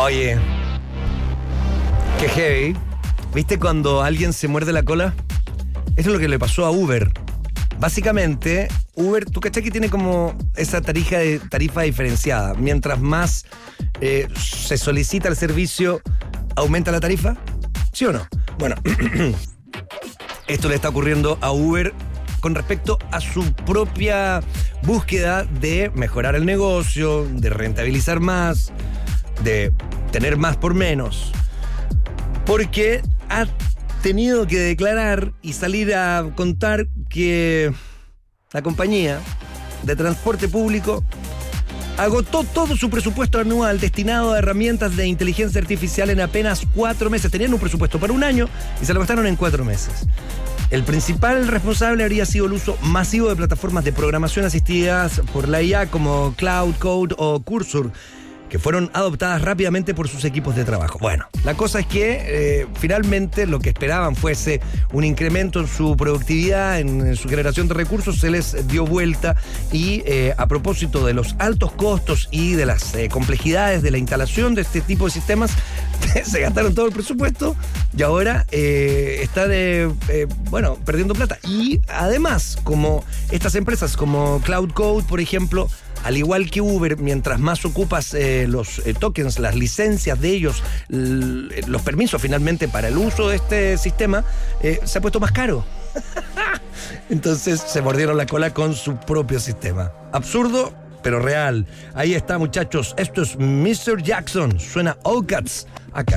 Oye, qué heavy. ¿Viste cuando alguien se muerde la cola? Esto es lo que le pasó a Uber. Básicamente, Uber, tú cachai que tiene como esa tarifa diferenciada. Mientras más se solicita el servicio, ¿aumenta la tarifa? ¿Sí o no? Bueno, esto le está ocurriendo a Uber con respecto a su propia búsqueda de mejorar el negocio, de rentabilizar más, de tener más por menos. Porque ha tenido que declarar y salir a contar que la compañía de transporte público agotó todo su presupuesto anual destinado a herramientas de inteligencia artificial en apenas 4 meses. Tenían un presupuesto para un año y se lo gastaron en 4 meses. El principal responsable habría sido el uso masivo de plataformas de programación asistidas por la IA como Cloud Code o Cursor, que fueron adoptadas rápidamente por sus equipos de trabajo. Bueno, la cosa es que finalmente lo que esperaban fuese un incremento en su productividad, en su generación de recursos, se les dio vuelta y a propósito de los altos costos y de las complejidades de la instalación de este tipo de sistemas, se gastaron todo el presupuesto y ahora están perdiendo plata. Y además, como estas empresas como Cloud Code, por ejemplo, al igual que Uber, mientras más ocupas los tokens, las licencias de ellos, los permisos finalmente para el uso de este sistema, se ha puesto más caro. Entonces se mordieron la cola con su propio sistema. Absurdo, pero real. Ahí está, muchachos. Esto es Mr. Jackson. Suena All Cats acá.